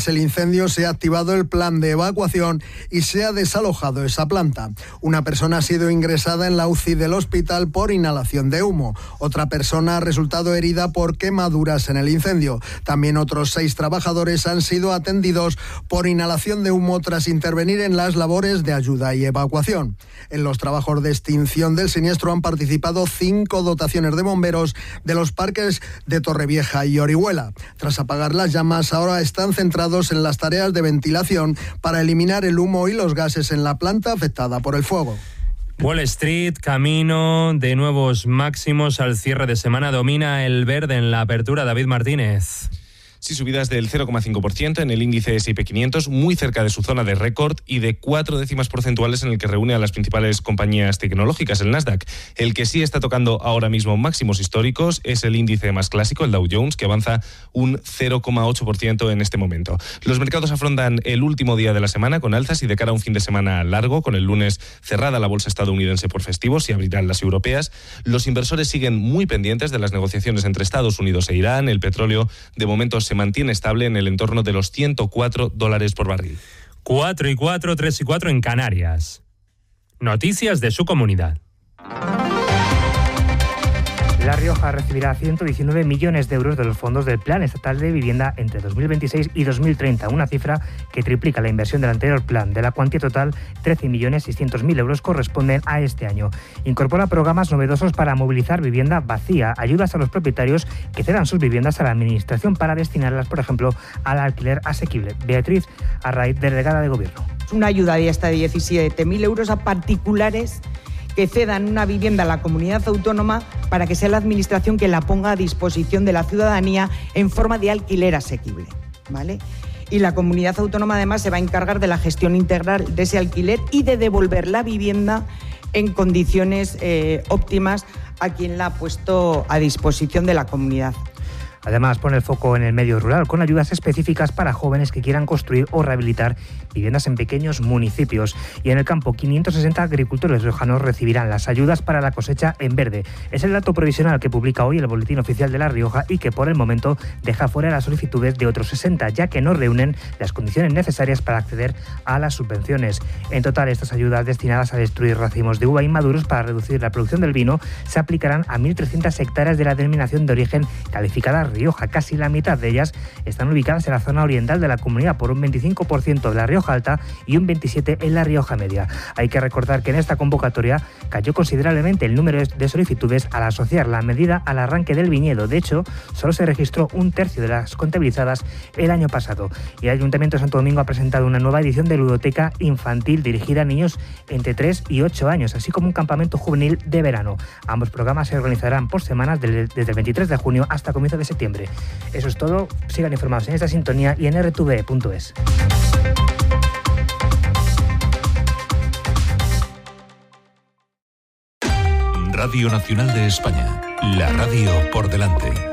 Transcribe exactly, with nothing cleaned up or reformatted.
apagarse el incendio se ha activado el plan de evacuación y se ha desalojado esa planta. Una persona ha sido ingresada en la U C I del hospital por inhalación de humo. Otra persona ha resultado herida por quemaduras en el incendio. También otros seis trabajadores han sido atendidos por inhalación de humo tras intervenir en las labores de ayuda y evacuación. En los trabajos de extinción del siniestro han participado cinco dotaciones de bomberos de los parques de Torrevieja y Orihuela. Tras apagar las llamas, ahora están centrados en las tareas de ventilación para eliminar el humo y los gases en la planta afectada por el fuego. Wall Street, camino de nuevos máximos al cierre de semana. Domina el verde en la apertura. David Martínez. Sí, subidas del cero coma cinco por ciento en el índice ese y pe quinientos, muy cerca de su zona de récord, y de cuatro décimas porcentuales en el que reúne a las principales compañías tecnológicas, el Nasdaq. El que sí está tocando ahora mismo máximos históricos es el índice más clásico, el Dow Jones, que avanza un cero coma ocho por ciento en este momento. Los mercados afrontan el último día de la semana con alzas y de cara a un fin de semana largo, con el lunes cerrada la bolsa estadounidense por festivos y abrirán las europeas. Los inversores siguen muy pendientes de las negociaciones entre Estados Unidos e Irán. El petróleo, de momento, se mantiene estable en el entorno de los ciento cuatro dólares por barril. cuatro y cuatro, tres y cuatro en Canarias. Noticias de su comunidad. La Rioja recibirá ciento diecinueve millones de euros de los fondos del Plan Estatal de Vivienda entre dos mil veintiséis y dos mil treinta, una cifra que triplica la inversión del anterior plan. De la cuantía total, trece millones seiscientos mil euros corresponden a este año. Incorpora programas novedosos para movilizar vivienda vacía, ayudas a los propietarios que cedan sus viviendas a la Administración para destinarlas, por ejemplo, al alquiler asequible. Beatriz Arraiz, delegada de Gobierno. Una ayuda de hasta diecisiete mil euros a particulares que cedan una vivienda a la comunidad autónoma para que sea la Administración que la ponga a disposición de la ciudadanía en forma de alquiler asequible, ¿vale? Y la comunidad autónoma además se va a encargar de la gestión integral de ese alquiler y de devolver la vivienda en condiciones eh, óptimas a quien la ha puesto a disposición de la comunidad. Además, pone el foco en el medio rural, con ayudas específicas para jóvenes que quieran construir o rehabilitar viviendas en pequeños municipios. Y en el campo, quinientos sesenta agricultores riojanos recibirán las ayudas para la cosecha en verde. Es el dato provisional que publica hoy el Boletín Oficial de La Rioja y que por el momento deja fuera las solicitudes de otros sesenta, ya que no reúnen las condiciones necesarias para acceder a las subvenciones. En total, estas ayudas destinadas a destruir racimos de uva inmaduros para reducir la producción del vino se aplicarán a mil trescientas hectáreas de la denominación de origen calificada Rioja. Casi la mitad de ellas están ubicadas en la zona oriental de la comunidad, por un veinticinco por ciento de la Rioja Alta y un veintisiete por ciento en la Rioja Media. Hay que recordar que en esta convocatoria cayó considerablemente el número de solicitudes al asociar la medida al arranque del viñedo. De hecho, solo se registró un tercio de las contabilizadas el año pasado. Y el Ayuntamiento de Santo Domingo ha presentado una nueva edición de ludoteca infantil dirigida a niños entre tres y ocho años, así como un campamento juvenil de verano. Ambos programas se organizarán por semanas desde el veintitrés de junio hasta comienzo de septiembre. Eso es todo. Sigan informados en esta sintonía y en erre te ve punto es. Radio Nacional de España. La radio por delante.